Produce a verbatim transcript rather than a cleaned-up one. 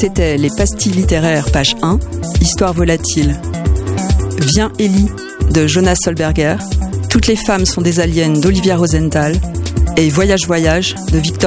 C'était Les Pastilles littéraires, page un, Histoire volatile. Viens Ellie de Jonas Solberger, Toutes les femmes sont des aliens d'Olivia Rosenthal et Voyage Voyage de Victor